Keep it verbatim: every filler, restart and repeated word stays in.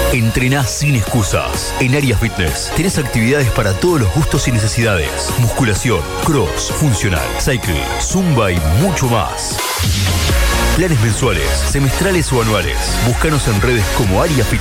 Entrenás sin excusas. En Área Fitness tenés actividades para todos los gustos y necesidades. Musculación, cross, funcional, cycle, zumba y mucho más. Planes mensuales, semestrales o anuales. Búscanos en redes como Área Fitness.